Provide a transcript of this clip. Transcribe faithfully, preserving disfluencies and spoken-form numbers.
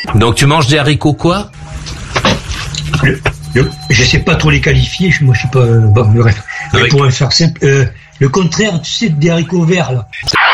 Donc tu manges des haricots quoi? le, le, Je sais pas trop les qualifier, moi je suis pas... Bon, bref. Mais pour faire simple, euh, le contraire, tu sais, des haricots verts, là.